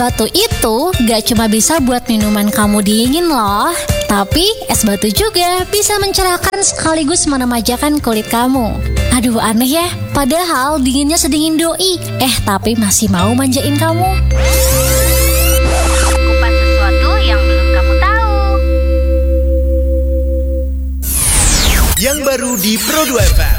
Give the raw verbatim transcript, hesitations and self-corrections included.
batu itu gak cuma bisa buat minuman kamu dingin loh, tapi es batu juga bisa mencerahkan sekaligus meremajakan kulit kamu. Aduh aneh ya, padahal dinginnya sedingin doi, eh tapi masih mau manjain kamu. Kupas sesuatu yang belum kamu tahu. Yang baru di Pro dua F M.